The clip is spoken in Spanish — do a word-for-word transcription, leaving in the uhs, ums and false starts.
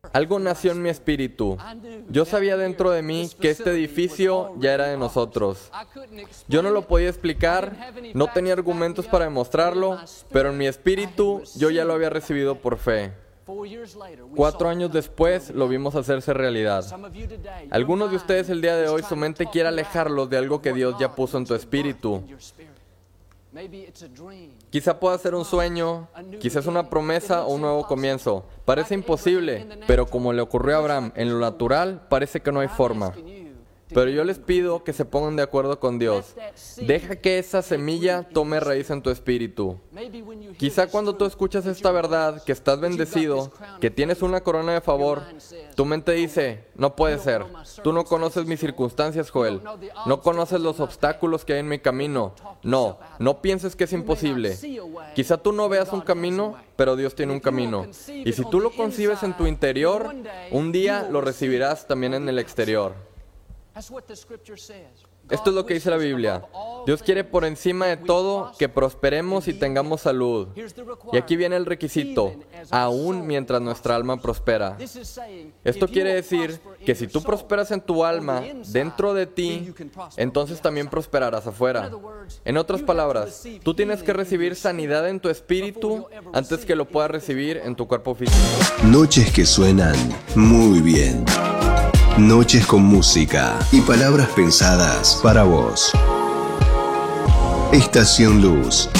Algo nació en mi espíritu. Yo sabía dentro de mí que este edificio ya era de nosotros. Yo no lo podía explicar, no tenía argumentos para demostrarlo, pero en mi espíritu yo ya lo había recibido por fe. Cuatro años después lo vimos hacerse realidad. Algunos de ustedes el día de hoy su mente quiere alejarlos de algo que Dios ya puso en tu espíritu. Quizá pueda ser un sueño, quizás una promesa o un nuevo comienzo. Parece imposible, pero como le ocurrió a Abraham, en lo natural parece que no hay forma. Pero yo les pido que se pongan de acuerdo con Dios. Deja que esa semilla tome raíz en tu espíritu. Quizá cuando tú escuchas esta verdad, que estás bendecido, que tienes una corona de favor, tu mente dice, no puede ser. Tú no conoces mis circunstancias, Joel. No conoces los obstáculos que hay en mi camino. No, no pienses que es imposible. Quizá tú no veas un camino, pero Dios tiene un camino. Y si tú lo concibes en tu interior, un día lo recibirás también en el exterior. Esto es lo que dice la Biblia. Dios quiere por encima de todo que prosperemos y tengamos salud. Y aquí viene el requisito, aún mientras nuestra alma prospera. Esto quiere decir que si tú prosperas en tu alma, dentro de ti, entonces también prosperarás afuera. En otras palabras, tú tienes que recibir sanidad en tu espíritu antes que lo puedas recibir en tu cuerpo físico. Noches que suenan muy bien. Noches con música y palabras pensadas para vos. Estación Luz.